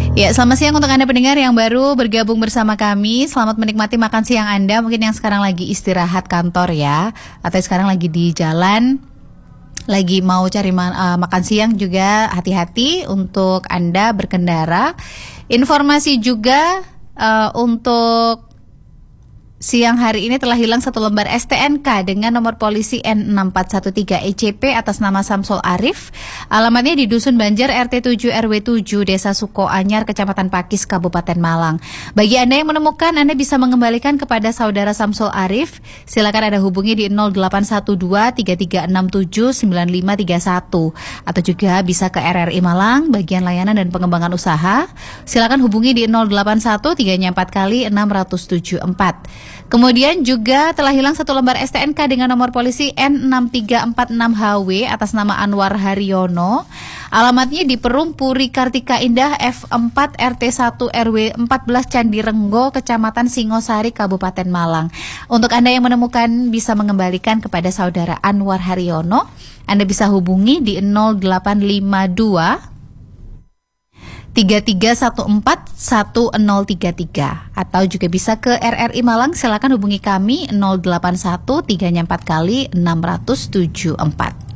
Ya, selamat siang untuk Anda pendengar yang baru bergabung bersama kami. Selamat menikmati makan siang Anda. Mungkin yang sekarang lagi istirahat kantor ya, atau sekarang lagi di jalan, lagi mau cari makan siang juga. Hati-hati untuk Anda berkendara. Informasi juga untuk siang hari ini telah hilang 1 lembar STNK dengan nomor polisi N6413ECP atas nama Samsul Arif. Alamatnya di Dusun Banjar RT 7 RW 7 Desa Suko Anyar, Kecamatan Pakis, Kabupaten Malang. Bagi Anda yang menemukan, Anda bisa mengembalikan kepada saudara Samsul Arif. Silakan Anda hubungi di 0812-3367-9531 atau juga bisa ke RRI Malang, bagian layanan dan pengembangan usaha. Silakan hubungi di 081 3-nya 4 kali 674. Kemudian juga telah hilang 1 lembar STNK dengan nomor polisi N6346HW atas nama Anwar Haryono. Alamatnya di Perum Puri Kartika Indah F4 RT 1 RW 14 Candi Renggo, Kecamatan Singosari, Kabupaten Malang. Untuk Anda yang menemukan bisa mengembalikan kepada saudara Anwar Haryono. Anda bisa hubungi di 0852 33141033 atau juga bisa ke RRI Malang. Silakan hubungi kami 081 3-nya 4 kali 674.